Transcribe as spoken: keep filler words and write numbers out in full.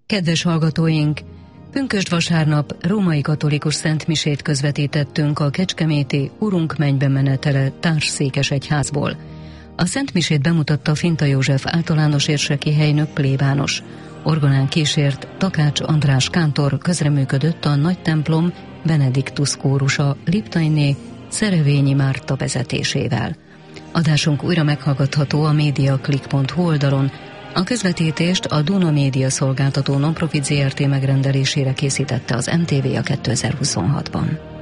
Kedves hallgatóink! Pünkösd vasárnap római katolikus szentmisét közvetítettünk a kecskeméti Urunk mennybe menetele társszékesegyházból. A szentmisét bemutatta Finta József általános érseki helynök plébános. Orgonán kísért Takács András kántor, közreműködött a nagy templom Benediktus kórusa Liptainé Szerevényi Márta vezetésével. Adásunk újra meghallgatható a mediaclick pont hu oldalon. A közvetítést a Duna Média szolgáltató Nonprofit Zé Er Té megrendelésére készítette az em té vé a kétezer-huszonhatban.